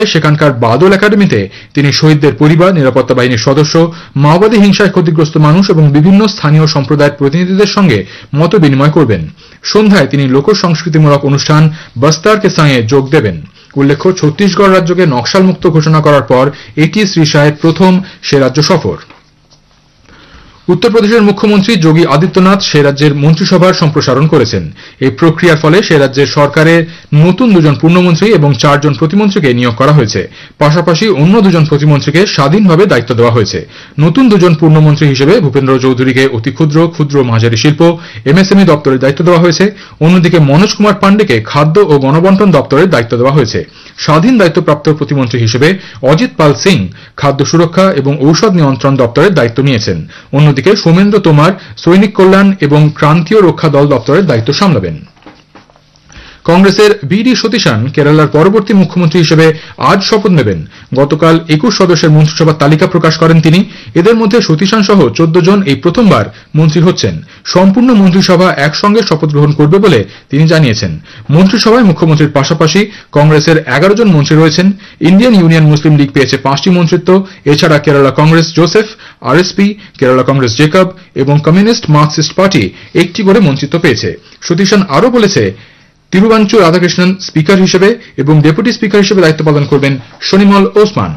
সেখানকার বাদল একাডেমিতে তিনি শহীদদের পরিবার, নিরাপত্তা বাহিনীর সদস্য, মাওবাদী হিংসায় ক্ষতিগ্রস্ত মানুষ এবং বিভিন্ন স্থানীয় সম্প্রদায়ের প্রতিনিধিদের সঙ্গে মত বিনিময় করবেন। সন্ধ্যায় তিনি লোক সংস্কৃতিমূলক অনুষ্ঠান বস্তার কে সাঁয়ে যোগ দেবেন। উল্লেখ্য, ছত্তিশগড় রাজ্যকে নকশাল মুক্ত ঘোষণা করার পর এটি শ্রী শাহের প্রথম সে রাজ্য সফর। উত্তরপ্রদেশের মুখ্যমন্ত্রী যোগী আদিত্যনাথ সে রাজ্যের মন্ত্রিসভার সম্প্রসারণ করেছেন। এই প্রক্রিয়ার ফলে সে রাজ্যের সরকারের নতুন 2 জন পূর্ণমন্ত্রী এবং 4 জন প্রতিমন্ত্রীকে নিয়োগ করা হয়েছে। পাশাপাশি অন্য 2 জন প্রতিমন্ত্রীকে স্বাধীনভাবে দায়িত্ব দেওয়া হয়েছে। নতুন 2 জন পূর্ণমন্ত্রী হিসেবে ভূপেন্দ্র চৌধুরীকে অতি ক্ষুদ্র, ক্ষুদ্র মাঝারি শিল্প এমএসএমই দপ্তরের দায়িত্ব দেওয়া হয়েছে। অন্যদিকে মনোজ কুমার পান্ডেকে খাদ্য ও গণবন্টন দপ্তরের দায়িত্ব দেওয়া হয়েছে। স্বাধীন দায়িত্বপ্রাপ্ত প্রতিমন্ত্রী হিসেবে অজিত পাল সিং খাদ্য সুরক্ষা এবং ঔষধ নিয়ন্ত্রণ দপ্তরের দায়িত্ব নিয়েছেন। অন্যদিকে সোমেন্দ্র তোমার সৈনিক কল্যাণ এবং ক্রান্তীয় রক্ষা দল দপ্তরের দায়িত্ব সামলাবেন। কংগ্রেসের বিডি সতীশান কেরালার পরবর্তী মুখ্যমন্ত্রী হিসেবে আজ শপথ নেবেন। গতকাল 21 সদস্যের মন্ত্রিসভার তালিকা প্রকাশ করেন তিনি। এদের মধ্যে সতীশান সহ 14 জন এই প্রথমবার মন্ত্রী হচ্ছেন। সম্পূর্ণ মন্ত্রিসভা একসঙ্গে শপথ গ্রহণ করবে বলে তিনি জানিয়েছেন। মন্ত্রিসভায় মুখ্যমন্ত্রীর পাশাপাশি কংগ্রেসের 11 জন মন্ত্রী রয়েছেন। ইন্ডিয়ান ইউনিয়ন মুসলিম লীগ পেয়েছে 5টি মন্ত্রিত্ব। এছাড়া Kerala Congress Joseph, RSP, Kerala Congress Jacob এবং কমিউনিস্ট মার্কসিস্ট পার্টি 1টি করে মন্ত্রিত্ব পেয়েছে। সতীশান আরও বলেছে, তিরুবাঞ্চু রাধাকৃষ্ণন স্পিকার হিসেবে এবং ডেপুটি স্পিকার হিসেবে দায়িত্ব পালন করবেন শনিমল ওসমান।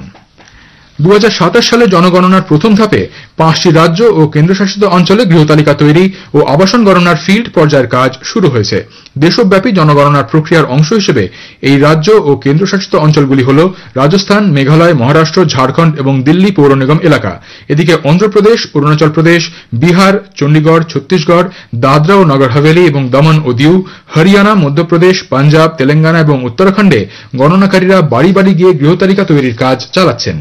2027 সালে জনগণনার প্রথম ধাপে 5টি রাজ্য ও কেন্দ্রশাসিত অঞ্চলে গৃহতালিকা তৈরি ও আবাসন গণনার ফিল্ড পর্যায়ের কাজ শুরু হয়েছে। দেশব্যাপী জনগণনার প্রক্রিয়ার অংশ হিসেবে এই রাজ্য ও কেন্দ্রশাসিত অঞ্চলগুলি হল রাজস্থান, মেঘালয়, মহারাষ্ট্র, ঝাড়খণ্ড এবং দিল্লি পৌর নিগম এলাকা। এদিকে অন্ধ্রপ্রদেশ, অরুণাচল প্রদেশ, বিহার, চণ্ডীগড়, ছত্তিশগড়, দাদরা ও নগর হাভেলি এবং দমন ও দিউ, হরিয়ানা, মধ্যপ্রদেশ, পাঞ্জাব, তেলেঙ্গানা এবং উত্তরাখণ্ডে গণনাকারীরা বাড়ি বাড়ি গিয়ে গৃহতালিকা তৈরির কাজ চালাচ্ছেন।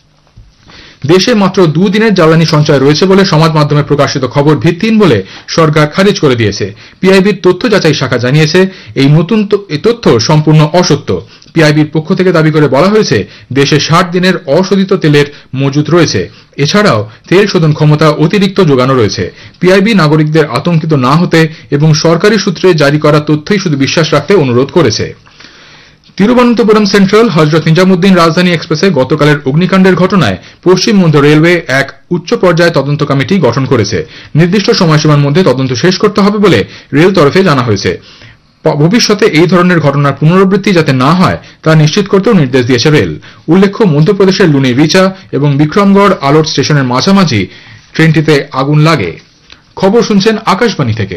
দেশে মাত্র 2 দিনের জ্বালানি সঞ্চয় রয়েছে বলে সমাজ মাধ্যমে প্রকাশিত খবর ভিত্তিহীন বলে সরকার খারিজ করে দিয়েছে। পিআইবির তথ্য যাচাই শাখা জানিয়েছে, এই তথ্য সম্পূর্ণ অসত্য। পিআইবির পক্ষ থেকে দাবি করে বলা হয়েছে, দেশে 60 দিনের অশোধিত তেলের মজুত রয়েছে। এছাড়াও তেল শোধন ক্ষমতা অতিরিক্ত যোগানো রয়েছে। পিআইবি নাগরিকদের আতঙ্কিত না হতে এবং সরকারি সূত্রে জারি করা তথ্যই শুধু বিশ্বাস রাখতে অনুরোধ করেছে। তিরুবনন্তপুরম সেন্ট্রাল হজরত নিজামুদ্দিন রাজধানী এক্সপ্রেসে গতকালের অগ্নিকাণ্ডের ঘটনায় পশ্চিম মধ্য রেলওয়ে এক উচ্চ পর্যায়ে তদন্ত কমিটি গঠন করেছে। নির্দিষ্ট সময়সীমার মধ্যে তদন্ত শেষ করতে হবে বলে রেল তরফে জানা হয়েছে। ভবিষ্যতে এই ধরনের ঘটনার পুনরাবৃত্তি যাতে না হয় তা নিশ্চিত করতেও নির্দেশ দিয়েছে রেল। উল্লেখ্য, মধ্যপ্রদেশের লুনি রিচা এবং বিক্রমগড় আলোট স্টেশনের মাঝামাঝি ট্রেনটিতে আগুন লাগে। খবর শুনছেন আকাশবাণী থেকে।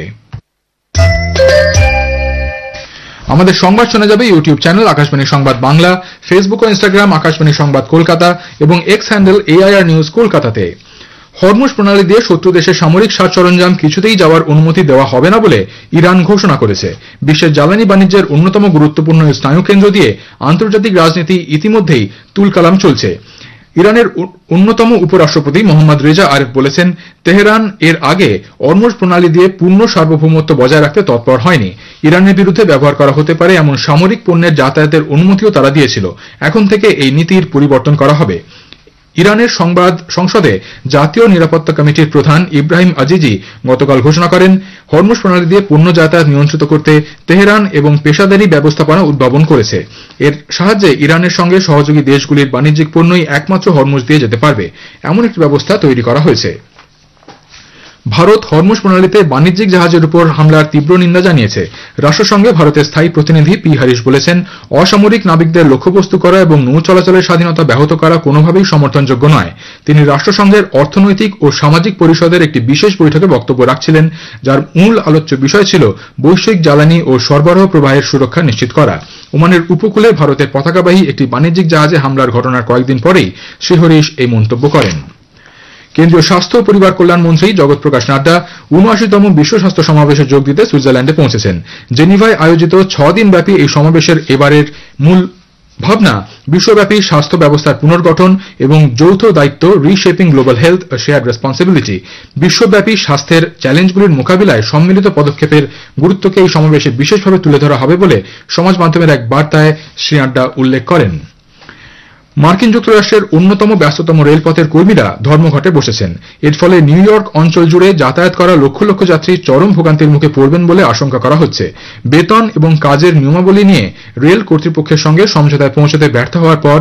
আমাদের সংবাদ শোনা যাবে ইউটিউব চ্যানেল আকাশবাণী সংবাদ বাংলা, ফেসবুক ও ইনস্টাগ্রাম আকাশবাণী সংবাদ কলকাতা এবং এক্স হ্যান্ডেল AIR নিউজ কলকাতাতে। হরমুজ প্রণালী দিয়ে শত্রু দেশের সামরিক সাজ সরঞ্জাম কিছুতেই যাওয়ার অনুমতি দেওয়া হবে না বলে ইরান ঘোষণা করেছে। বিশ্বের জ্বালানি বাণিজ্যের অন্যতম গুরুত্বপূর্ণ স্নায়ুকেন্দ্র দিয়ে আন্তর্জাতিক রাজনীতি ইতিমধ্যেই তুলকালাম চলছে। ইরানের অন্যতম উপরাষ্ট্রপতি মোহাম্মদ রেজা আরেফ বলেছেন, তেহরান এর আগে হরমুজ প্রণালী দিয়ে পূর্ণ সার্বভৌমত্ব বজায় রাখতে তৎপর হয়নি। ইরানের বিরুদ্ধে ব্যবহার করা হতে পারে এমন সামরিক পণ্যের যাতায়াতের অনুমতিও তারা দিয়েছিল। এখন থেকে এই নীতির পরিবর্তন করা হবে। ইরানের সংসদে জাতীয় নিরাপত্তা কমিটির প্রধান ইব্রাহিম আজিজি গতকাল ঘোষণা করেন, হরমুজ প্রণালী দিয়ে পণ্য যাতায়াত নিয়ন্ত্রিত করতে তেহরান এবং পেশাদারী ব্যবস্থাপনা উদ্ভাবন করেছে। এর সাহায্যে ইরানের সঙ্গে সহযোগী দেশগুলির বাণিজ্যিক পণ্যই একমাত্র হরমুজ দিয়ে যেতে পারবে, এমন একটি ব্যবস্থা তৈরি করা হয়েছে। ভারত হরমুজ প্রণালীতে বাণিজ্যিক জাহাজের উপর হামলার তীব্র নিন্দা জানিয়েছে। রাষ্ট্রসংঘে ভারতের স্থায়ী প্রতিনিধি পি হরিশ বলেছেন, অসামরিক নাবিকদের লক্ষ্যবস্তু করা এবং নৌ চলাচলের স্বাধীনতা ব্যাহত করা কোনোভাবেই সমর্থনযোগ্য নয়। তিনি রাষ্ট্রসংঘের অর্থনৈতিক ও সামাজিক পরিষদের একটি বিশেষ বৈঠকে বক্তব্য রাখছিলেন, যার মূল আলোচ্য বিষয় ছিল বৈশ্বিক জ্বালানি ও সরবরাহ প্রবাহের সুরক্ষা নিশ্চিত করা। ওমানের উপকূলে ভারতের পতাকাবাহী একটি বাণিজ্যিক জাহাজে হামলার ঘটনার কয়েকদিন পরেই শ্রী হরিশ এই মন্তব্য করেন। কেন্দ্রীয় স্বাস্থ্য ও পরিবার কল্যাণ মন্ত্রী জগৎ প্রকাশ নাড্ডা ৭৯তম বিশ্ব স্বাস্থ্য সমাবেশে যোগ দিতে সুইজারল্যান্ডে পৌঁছেছেন। জেনিভায় আয়োজিত 6 দিনব্যাপী এই সমাবেশের এবারের মূল ভাবনা বিশ্বব্যাপী স্বাস্থ্য ব্যবস্থার পুনর্গঠন এবং যৌথ দায়িত্ব, রিশেপিং গ্লোবাল হেলথ আ শেয়ার্ড রেসপন্সিবিলিটি। বিশ্বব্যাপী স্বাস্থ্যের চ্যালেঞ্জগুলির মোকাবিলায় সম্মিলিত পদক্ষেপের গুরুত্বকে এই সমাবেশে বিশেষভাবে তুলে ধরা হবে বলে সমাজ মাধ্যমের এক বার্তায় শ্রী নাড্ডা উল্লেখ করেন। মার্কিন যুক্তরাষ্ট্রের অন্যতম ব্যস্ততম রেলপথের কর্মীরা ধর্মঘটে বসেছেন। এর ফলে নিউ ইয়র্ক অঞ্চল জুড়ে যাতায়াত করা লক্ষ লক্ষ যাত্রী চরম ভোগান্তির মুখে পড়বেন বলে আশঙ্কা করা হচ্ছে। বেতন এবং কাজের নিয়মাবলী নিয়ে রেল কর্তৃপক্ষের সঙ্গে সমঝোতায় পৌঁছতে ব্যর্থ হওয়ার পর